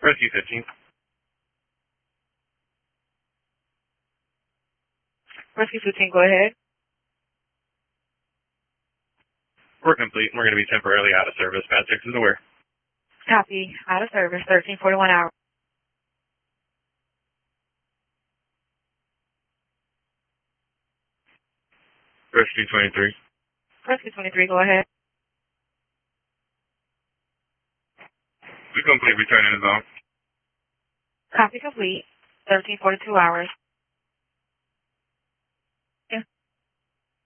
Rescue 15. Rescue 15, go ahead. We're complete. We're going to be temporarily out of service. Pad 6 is aware. Copy. Out of service, 1341 hours. Rescue 23. Rescue 23, go ahead. We complete. Return in the zone. Copy complete, 1342 hours.